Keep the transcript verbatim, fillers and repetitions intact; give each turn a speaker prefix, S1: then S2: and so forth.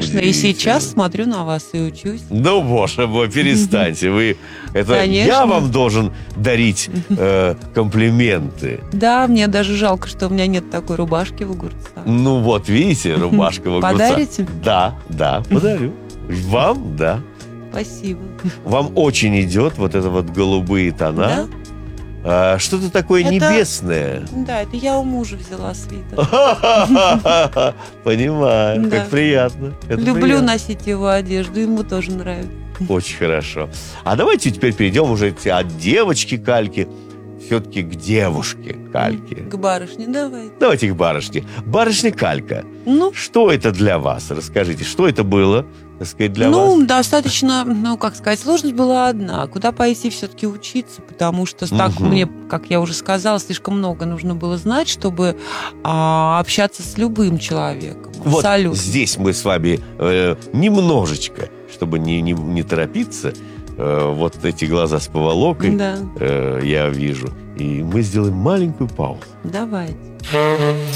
S1: Конечно, и сейчас смотрю на вас и учусь.
S2: Ну, боже мой, перестаньте. Вы, это
S1: Конечно.
S2: я вам должен дарить э, комплименты.
S1: Да, мне даже жалко, что у меня нет такой рубашки в огурца.
S2: Ну вот, видите, рубашка в огурца.
S1: Подарите?
S2: Да, да, подарю. Вам, да.
S1: Спасибо.
S2: Вам очень идет вот это вот голубые тона. А, что-то такое
S1: Это-
S2: небесное.
S1: Да, это я у мужа взяла свитер.
S2: Понимаю,
S1: Да.
S2: как приятно. Это
S1: Люблю
S2: приятно.
S1: носить его одежду, ему тоже нравится.
S2: Очень хорошо. А давайте теперь перейдем уже от девочки Кальки все-таки к девушке Кальки.
S1: К барышне давай.
S2: Давайте к барышне. Барышня Калька.
S1: Ну,
S2: Что это для вас? Расскажите, что это было, так сказать, для
S1: ну,
S2: вас?
S1: достаточно, ну, как сказать, сложность была одна. Куда пойти все-таки учиться, потому что так
S2: Мгм.
S1: мне, как я уже сказала, слишком много нужно было знать, чтобы а, общаться с любым человеком.
S2: Вот
S1: Абсолютно.
S2: здесь мы с вами э, немножечко, чтобы не, не, не торопиться, э, вот эти глаза с поволокой
S1: Да,
S2: э, я вижу. И мы сделаем маленькую паузу.
S1: давайте.